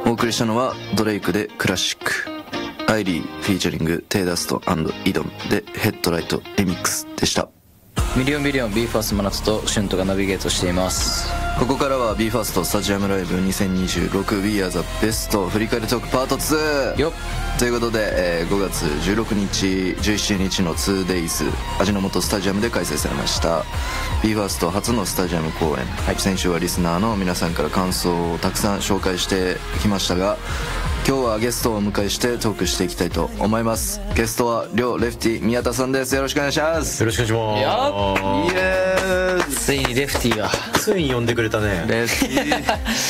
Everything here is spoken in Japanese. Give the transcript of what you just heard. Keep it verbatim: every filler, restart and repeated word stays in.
お送りしたのはドレイクでクラシック、アイリーフィーチャリングテイダスト&イドムでヘッドライトリミックスでした。 ミリオンビリオン ビーファースト真夏とシュントがナビゲートしています。 ここからは ビーファースト スタジアムライブにせんにじゅうろく We Are the Best 振り返りトークパートツーよっということで、えー、ごがつじゅうろくにちじゅうしちにちの ツーデイズ 味の素スタジアムで開催されました ビーファースト 初のスタジアム公演、はい、先週はリスナーの皆さんから感想をたくさん紹介してきましたが、今日はゲストをお迎えしてトークしていきたいと思います。ゲストは両レフティ宮田さんです。よろしくお願いします。 よろしくお願いします。 イエーイ、 ついにレフティがついに呼んでくれたね。 レフティ